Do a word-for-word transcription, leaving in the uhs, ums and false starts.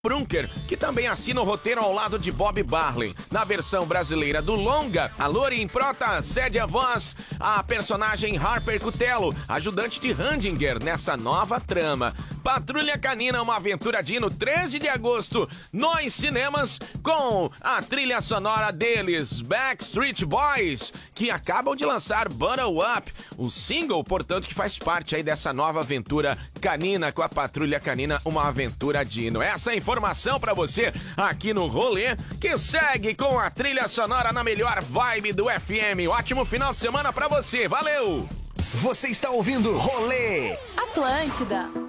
Brunker, que também assina o roteiro ao lado de Bob Marley. Na versão brasileira do longa, a Lorin Prota cede a voz à personagem Harper Cutelo, ajudante de Handinger nessa nova trama. Patrulha Canina, uma aventura Dino, treze de agosto, nos cinemas, com a trilha sonora deles, Backstreet Boys, que acabam de lançar Bottle Up, o single, portanto, que faz parte aí dessa nova aventura canina com a Patrulha Canina, uma aventura Dino. Essa informação pra você aqui no Rolê, que segue com a trilha sonora na melhor vibe do F M. Ótimo final de semana pra você, valeu! Você está ouvindo Rolê Atlântida.